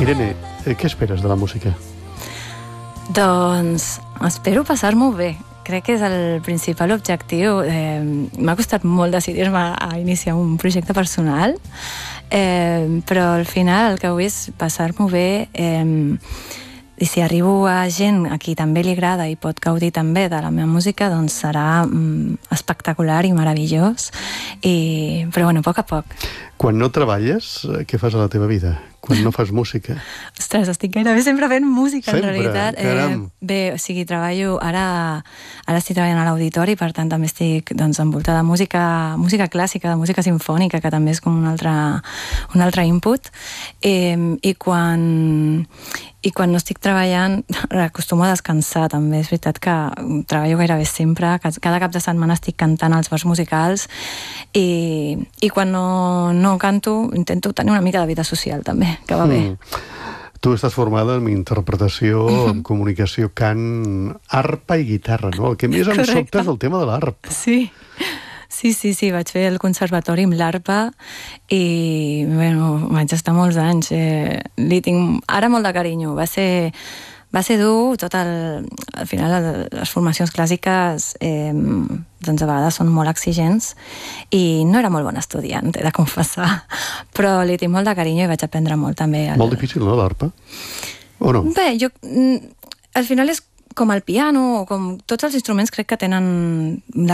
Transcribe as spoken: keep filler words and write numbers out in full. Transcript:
Irene, què esperes de la música? Doncs espero passar-m'ho bé. Crec que és el principal objectiu. Eh, m'ha costat molt decidir-me a iniciar un projecte personal, eh, però al final el que vull és passar-m'ho bé, eh, i si arribo a gent a qui també li agrada i pot gaudir també de la meva música, doncs serà mm, espectacular i meravellós. I, però bueno, a poc a poc. Quan no treballes, què fas a la teva vida? Quan no fas música? Ostres, estic gairebé sempre fent música, sempre, en realitat. Caram. Eh, bé, o sigui, treballo... Ara, ara estic treballant a l'auditori, per tant també estic doncs, envoltada de música, música clàssica, de música simfònica, que també és com un altre, un altre input. Eh, I quan... I quan no estic treballant, acostumo a descansar també. És veritat que treballo gairebé sempre, cada cap de setmana estic cantant els bars musicals i, i quan no, no canto intento tenir una mica de vida social també, que va bé. Mm. Tu estàs formada en interpretació, en comunicació, cant, arpa i guitarra, no? El que més em sobta és el tema de l'arpa. Sí. Sí, sí, sí, vaig fer el conservatori amb l'arpa i, bueno, vaig estar molts anys. Eh, li tinc ara molt de carinyo. Va ser, va ser dur, tot el... Al final, les formacions clàssiques, eh, doncs a vegades són molt exigents i no era molt bon estudiant, he de confessar, però li tinc molt de carinyo i vaig aprendre molt també. El... Molt difícil, no, l'arpa? O no? Bé, jo... Al final és com el piano o com tots els instruments, crec que tenen